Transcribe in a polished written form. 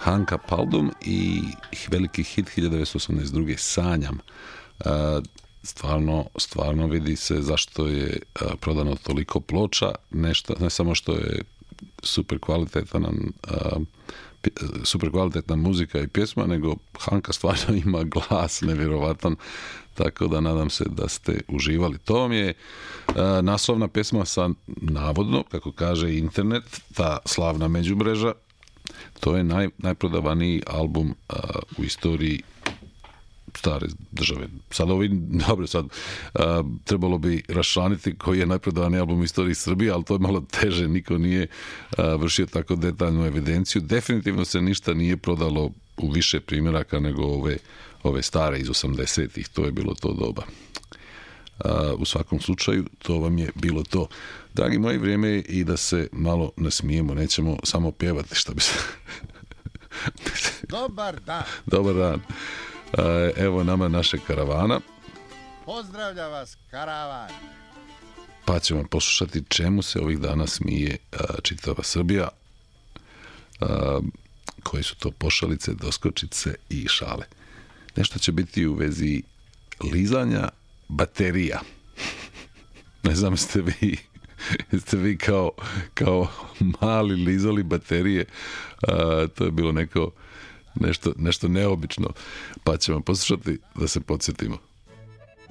Hanka Paldum i veliki hit 1982. Sanjam. Stvarno vidi se zašto je prodano toliko ploča, nešto, ne samo što je super kvalitetna muzika i pjesma, nego Hanka stvarno ima glas nevjerovatan, tako da nadam se da ste uživali. To vam je naslovna pjesma sa navodno, kako kaže internet, ta slavna međumreža. To je najprodavaniji album u istoriji stare države. Sad trebalo bi raščlaniti koji je najprodavaniji album u istoriji Srbije, ali to je malo teže, niko nije vršio tako detaljnu evidenciju. Definitivno se ništa nije prodalo u više primjeraka nego ove stare iz 80-ih, to je bilo to doba. U svakom slučaju, to vam je bilo to. Dragi moji, vrijeme je i da se malo nasmijemo, nećemo samo pjevati, što bi se... Dobar dan. Dobar dan. Evo nama naše karavana. Pozdravlja vas karavan. Pa ćemo poslušati čemu se ovih dana smije čitava Srbija. Koje su to pošalice, doskočice i šale. Nešto će biti u vezi lizanja baterija. Ne znam, jeste vi kao mali lizali baterije. To je bilo nešto neobično. Pa ćemo poslušati da se podsjetimo.